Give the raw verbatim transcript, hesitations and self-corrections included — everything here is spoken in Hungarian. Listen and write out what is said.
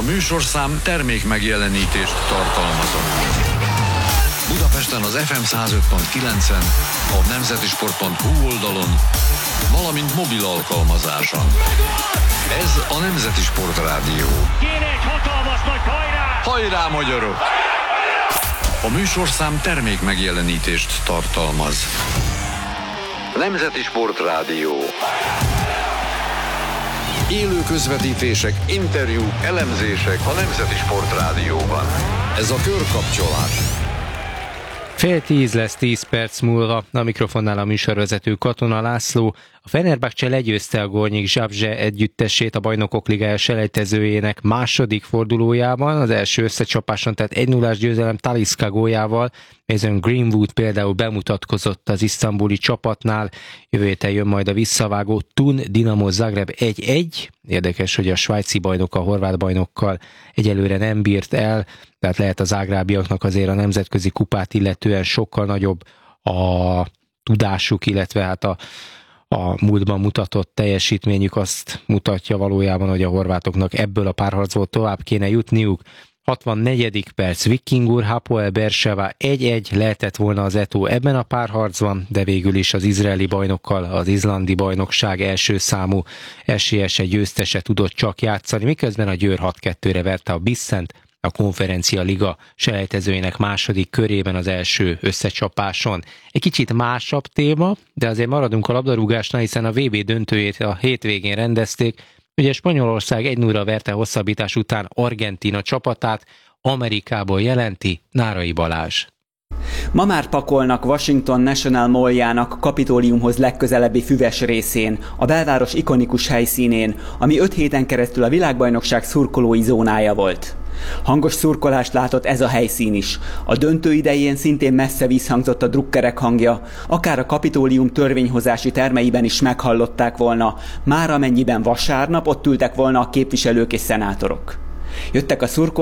műsorszám termék megjelenítést tartalmazott. Budapesten az ef em száz öt pont kilencen, a nemzetisport pont hu oldalon, valamint mobil alkalmazáson. Ez a Nemzeti Sport Rádió. Kéne egy hatalmas nagy hajrá! Hajrá, magyarok! A műsorszám termék megjelenítést tartalmaz. Nemzeti Sport Rádió. Élő közvetítések, interjúk, elemzések a Nemzeti Sport Rádióban. Ez a körkapcsolás. Fél tíz lesz tíz perc múlva, a mikrofonnál a műsorvezető Katona László. A Fenerbahce legyőzte a Gornyik Zabrze együttesét a Bajnokok Ligája selejtezőjének második fordulójában, az első összecsapáson, tehát egy nullás győzelem Talisca góljával. Mason Greenwood például bemutatkozott az isztambuli csapatnál, jövő héten jön majd a visszavágó Thun Dinamo Zagreb egy egy. Érdekes, hogy a svájci bajnok a horvát bajnokkal egyelőre nem bírt el, tehát lehet az zágrábiaknak azért a nemzetközi kupát illetően sokkal nagyobb a tudásuk, illetve hát a, a múltban mutatott teljesítményük azt mutatja valójában, hogy a horvátoknak ebből a párharcból tovább kéne jutniuk. hatvannegyedik perc, Vikingur Hapoel Beersheva egy egy, lehetett volna az Eto ebben a párharcban, de végül is az izraeli bajnokkal az izlandi bajnokság első számú esélyese győztese tudott csak játszani, miközben a Győr hat kettőre verte a Bissent a Konferencia Liga selejtezőjének második körében az első összecsapáson. Egy kicsit másabb téma, de azért maradunk a labdarúgásnál, hiszen a vé bé döntőjét a hétvégén rendezték. Ugye Spanyolország egy nullra verte hosszabbítás után Argentína csapatát, Amerikából jelenti Nárai Balázs. Ma már pakolnak Washington National Malljának Kapitóliumhoz legközelebbi füves részén, a belváros ikonikus helyszínén, ami öt héten keresztül a világbajnokság szurkolói zónája volt. Hangos szurkolást látott ez a helyszín is. A döntő idején szintén messze visszhangzott a drukkerek hangja, akár a Kapitólium törvényhozási termeiben is meghallották volna, már amennyiben vasárnap ott ültek volna a képviselők és szenátorok. Jöttek a szurkolók,